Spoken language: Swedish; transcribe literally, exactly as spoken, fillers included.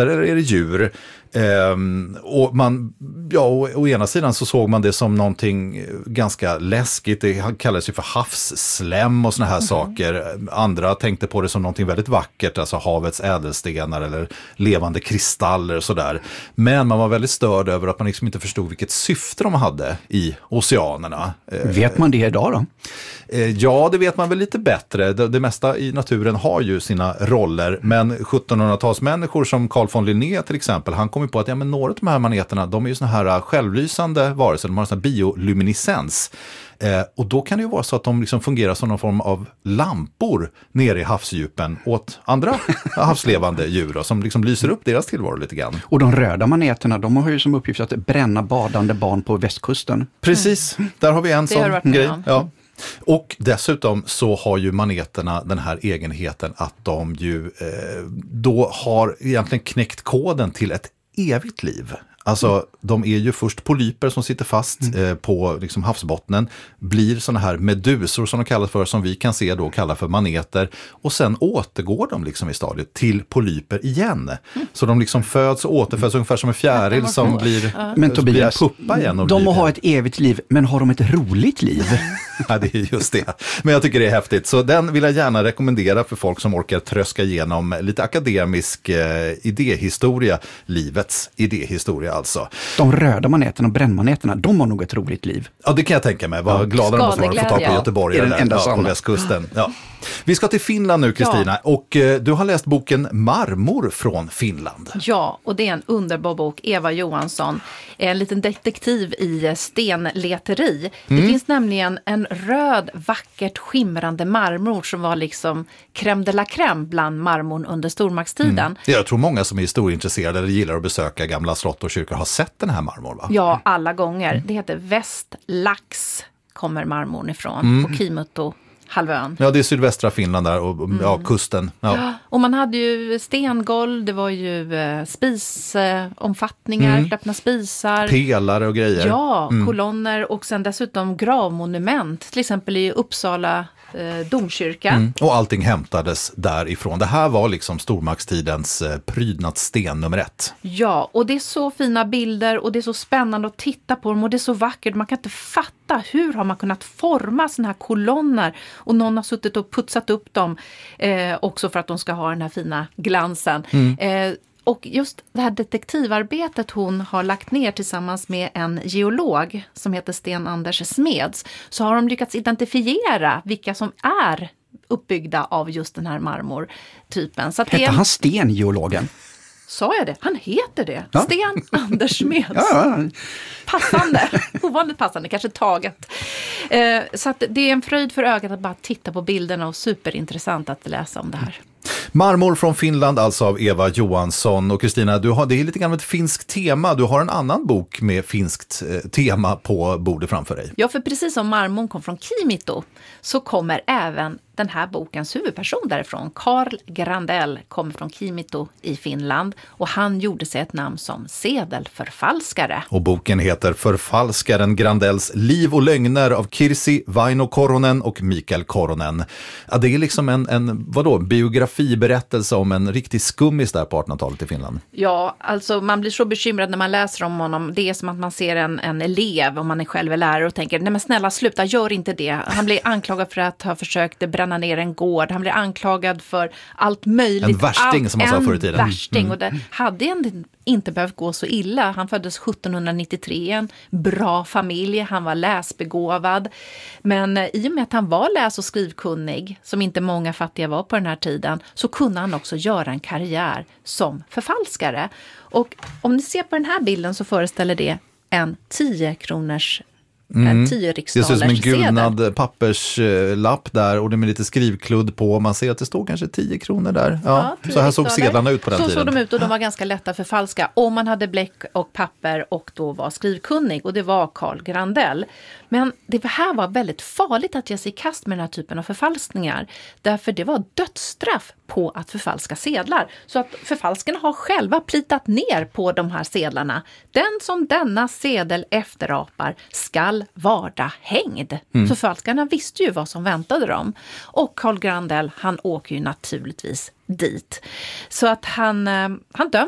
växter eller är det djur? Um, och man, ja, å, å ena sidan så såg man det som någonting ganska läskigt. Det kallades ju för havsslem och såna här mm. saker. Andra tänkte på det som någonting väldigt vackert, alltså havets ädelstenar eller levande kristaller och sådär. Men man var väldigt störd över att man liksom inte förstod vilket syfte de hade i oceanerna. Vet man det idag då? Ja, det vet man väl lite bättre. Det, det mesta i naturen har ju sina roller, men sjuttonhundratals-människor som Carl von Linné till exempel, han kom ju på att ja, men några av de här maneterna, de är ju såna här självlysande varelser, de har en sån här bioluminescens. Eh, och då kan det ju vara så att de liksom fungerar som någon form av lampor nere i havsdjupen åt andra havslevande djur då, som liksom lyser upp deras tillvaro lite grann. Och de röda maneterna, de har ju som uppgift att bränna badande barn på västkusten. Precis, där har vi en det sån grej. Ja. Och dessutom så har ju maneterna den här egenheten att de ju eh, då har egentligen knäckt koden till ett evigt liv. Alltså mm. de är ju först polyper som sitter fast mm. eh, på liksom, havsbottnen, blir såna här medusor som de kallas för, som vi kan se då kallar för maneter, och sen återgår de liksom i stadiet till polyper igen. Mm. Så de liksom föds och återföds ungefär som en fjäril som blir, uh. men Tobias, blir puppa igen. Och de blir, har ett evigt liv, men har de ett roligt liv? Ja, det är just det. Men jag tycker det är häftigt. Så den vill jag gärna rekommendera för folk som orkar tröska igenom lite akademisk eh, idéhistoria, livets idéhistoria alltså. De röda maneterna och brännmaneterna, de har nog ett roligt liv. Ja, det kan jag tänka mig. Vad ja. glada de måste vara att få tag på Göteborg ja. där, ja, på västkusten. Ja. Vi ska till Finland nu, Kristina. Ja. Och eh, du har läst boken Marmor från Finland. Ja, och det är en underbar bok. Eva Johansson, en liten detektiv i stenleteri. Mm. Det finns nämligen en röd, vackert, skimrande marmor som var liksom crème de la crème bland marmorn under stormaktstiden. Mm. Jag tror många som är historieintresserade eller gillar att besöka gamla slott och kyrkor har sett den här marmor, va? Ja, alla gånger. Mm. Det heter Västlax, kommer marmorn ifrån, mm. på Kimutto. Halvön. Ja, det är sydvästra Finland där och mm. ja, kusten. Ja. Ja, och man hade ju stengolv, det var ju eh, spisomfattningar, eh, mm. öppna spisar. Pelare och grejer. Ja, mm. kolonner och sen dessutom gravmonument, till exempel i Uppsala eh, domkyrka. Mm. Och allting hämtades därifrån. Det här var liksom stormaktstidens eh, prydnadssten nummer ett. Ja, och det är så fina bilder och det är så spännande att titta på dem och det är så vackert. Man kan inte fatta hur har man kunnat forma såna här kolonner och någon har suttit och putsat upp dem eh, också för att de ska ha den här fina glansen. Mm. Eh, Och just det här detektivarbetet hon har lagt ner tillsammans med en geolog som heter Sten Anders Smeds, så har de lyckats identifiera vilka som är uppbyggda av just den här marmortypen. Så att hette det... han Sten, geologen? Sa jag det? Han heter det. Ja. Sten Anders Smeds. Ja, ja. Passande. Ovanligt passande, kanske taget. Eh, så att det är en fröjd för ögat att bara titta på bilderna och superintressant att läsa om det här. Marmor från Finland, alltså av Eva Johansson. Och Kristina, du har, det är lite grann ett finskt tema. Du har en annan bok med finskt eh, tema på bordet framför dig. Ja, för precis som marmorn kom från Kimito så kommer även den här bokens huvudperson därifrån. Carl Grandell kommer från Kimito i Finland och han gjorde sig ett namn som sedelförfalskare. Och boken heter Förfalskaren Grandells liv och lögner av Kirsi Vaino Koronen och Mikael Koronen. Ja, det är liksom en, en vadå, biografiberättelse om en riktig skummis där på artonhundratalet i Finland. Ja, alltså man blir så bekymrad när man läser om honom. Det är som att man ser en, en elev, om man är själv lärare, och tänker, nej men snälla sluta, gör inte det. Han blir anklagad för att ha försökt bränna ner en gård. Han blir anklagad för allt möjligt. En värsting allt, som man sa förr i tiden. En värsting. Mm. Och det hade inte, inte behövt gå så illa. Han föddes sjuttonhundranittiotre i en bra familj. Han var läsbegåvad. Men i och med att han var läs- och skrivkunnig, som inte många fattiga var på den här tiden, så kunde han också göra en karriär som förfalskare. Och om ni ser på den här bilden så föreställer det en tio kronors Mm. en tio riksdalers det ser ut som en gulnad sedel. papperslapp där och det med lite skrivkludd på. Man ser att det står kanske tio kronor där. Ja, ja, så här såg sedlarna ut på den så tiden. Så såg de ut och de var ganska lätta för falska om man hade bläck och papper och då var skrivkunnig. Och det var Carl Grandell. Men det här var väldigt farligt att ge sig i kast med den här typen av förfalskningar. Därför det var dödsstraff på att förfalska sedlar. Så att förfalskarna har själva plitat ner på de här sedlarna. Den som denna sedel efterapar skall varda hängd. Mm. Så förfalskarna visste ju vad som väntade dem. Och Carl Grandell, han åker ju naturligtvis dit. Så att han, han döms